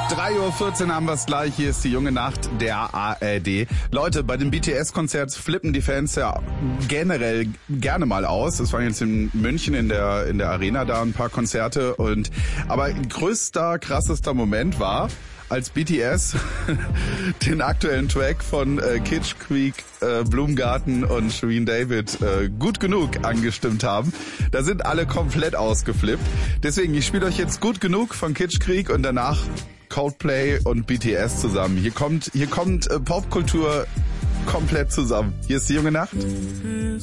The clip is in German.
3:14 Uhr haben wir es gleich. Hier ist die junge Nacht der ARD. Leute, bei dem BTS-Konzert flippen die Fans ja generell gerne mal aus. Das waren jetzt in München in der Arena da ein paar Konzerte. Aber größter, krassester Moment war, als BTS den aktuellen Track von Kitsch Creek, Blumengarten und Shereen David Gut Genug angestimmt haben. Da sind alle komplett ausgeflippt. Deswegen, ich spiele euch jetzt Gut Genug von Kitsch Creek und danach Coldplay und BTS zusammen. Hier kommt Popkultur komplett zusammen. Hier ist die junge Nacht.